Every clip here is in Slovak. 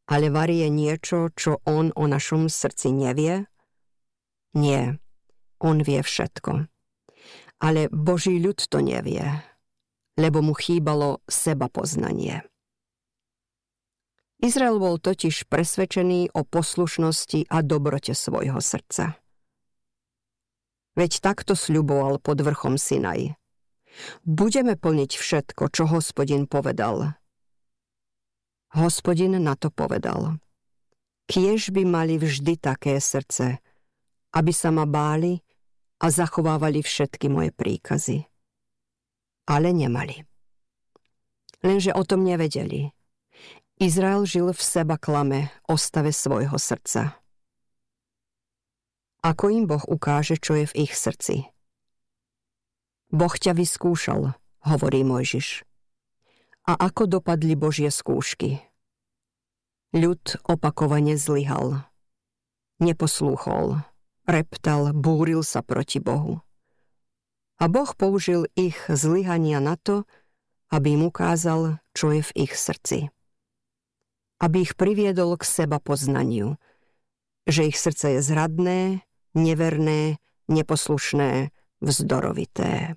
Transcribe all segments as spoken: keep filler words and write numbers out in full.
Ale varí je niečo, čo on o našom srdci nevie? Nie, on vie všetko. Ale Boží ľud to nevie, lebo mu chýbalo sebapoznanie. Izrael bol totiž presvedčený o poslušnosti a dobrote svojho srdca. Veď takto sľuboval pod vrchom Sinaj. Budeme plniť všetko, čo Hospodin povedal. Hospodin na to povedal: Kiež by mali vždy také srdce, aby sa ma báli a zachovávali všetky moje príkazy. Ale nemali. Lenže o tom nevedeli. Izrael žil v sebaklame o stave svojho srdca. Ako im Boh ukáže, čo je v ich srdci? Boh ťa vyskúšal, hovorí Mojžiš. A ako dopadli Božie skúšky? Ľud opakovane zlyhal. Neposlúchol, reptal, búril sa proti Bohu. A Boh použil ich zlyhania na to, aby im ukázal, čo je v ich srdci. Aby ich priviedol k seba poznaniu, že ich srdce je zradné, neverné, neposlušné, vzdorovité.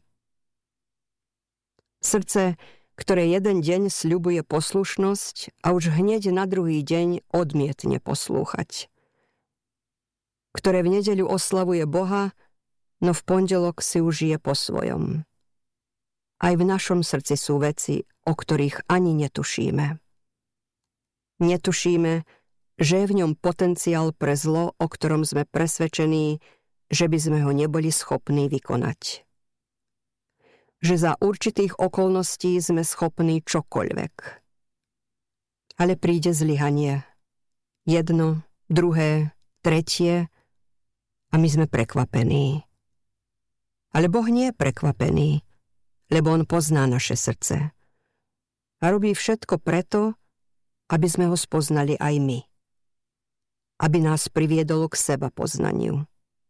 Srdce, ktoré jeden deň sľubuje poslušnosť a už hneď na druhý deň odmietne poslúchať. Ktoré v nedeľu oslavuje Boha, no v pondelok si už je po svojom. Aj v našom srdci sú veci, o ktorých ani netušíme. Netušíme, že je v ňom potenciál pre zlo, o ktorom sme presvedčení, že by sme ho neboli schopní vykonať. Že za určitých okolností sme schopní čokoľvek. Ale príde zlyhanie. Jedno, druhé, tretie a my sme prekvapení. Ale Boh nie je prekvapený, lebo on pozná naše srdce. A robí všetko preto, aby sme ho spoznali aj my. Aby nás priviedol k seba poznaniu.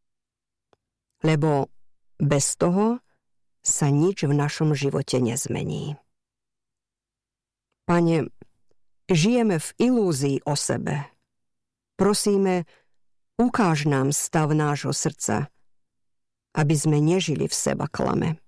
Lebo bez toho sa nič v našom živote nezmení. Pane, žijeme v ilúzii o sebe. Prosíme, ukáž nám stav nášho srdca, aby sme nežili v sebaklame.